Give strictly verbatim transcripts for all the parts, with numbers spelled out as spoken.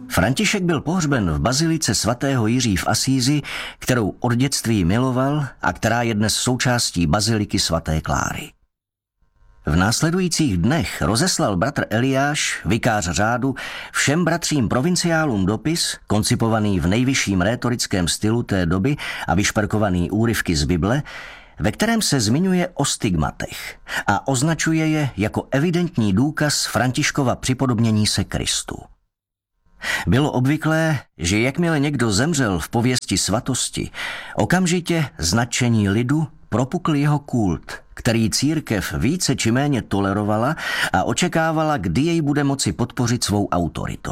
František byl pohřben v bazilice svatého Jiří v Asízi, kterou od dětství miloval a která je dnes součástí baziliky svaté Kláry. V následujících dnech rozeslal bratr Eliáš, vikář řádu, všem bratřím provinciálům dopis, koncipovaný v nejvyšším rétorickém stylu té doby a vyšperkovaný úryvky z Bible, ve kterém se zmiňuje o stigmatech a označuje je jako evidentní důkaz Františkova připodobnění se Kristu. Bylo obvyklé, že jakmile někdo zemřel v pověsti svatosti, okamžitě značení lidu propukl jeho kult, který církev více či méně tolerovala a očekávala, kdy jej bude moci podpořit svou autoritou.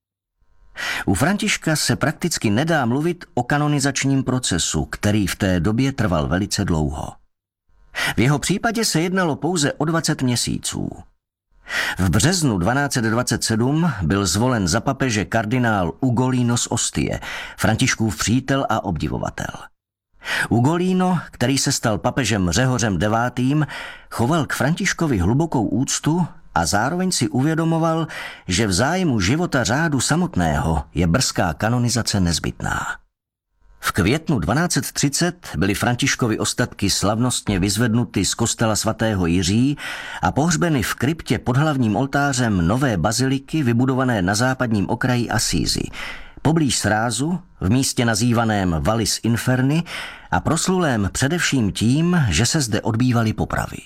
U Františka se prakticky nedá mluvit o kanonizačním procesu, který v té době trval velice dlouho. V jeho případě se jednalo pouze o dvacet měsíců. V březnu dvanáct dvacet sedm byl zvolen za papeže kardinál Ugolino z Ostie, Františkův přítel a obdivovatel. Ugolino, který se stal papežem Řehořem devátým, choval k Františkovi hlubokou úctu a zároveň si uvědomoval, že v zájmu života řádu samotného je brzká kanonizace nezbytná. V květnu dvanáct třicet byly Františkovy ostatky slavnostně vyzvednuty z kostela svatého Jiří a pohřbeny v kryptě pod hlavním oltářem nové baziliky vybudované na západním okraji Asízy, poblíž srázu, v místě nazývaném Vallis Inferni a proslulém především tím, že se zde odbývaly popravy.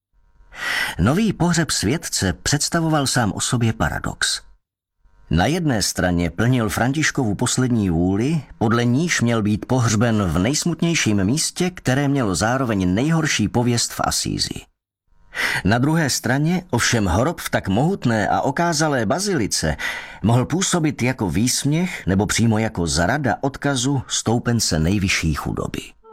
Nový pohřeb světce představoval sám o sobě paradox. Na jedné straně plnil Františkovu poslední vůli, podle níž měl být pohřben v nejsmutnějším místě, které mělo zároveň nejhorší pověst v Asízi. Na druhé straně ovšem hrob v tak mohutné a okázalé bazilice mohl působit jako výsměch nebo přímo jako zrada odkazu stoupence nejvyšší chudoby.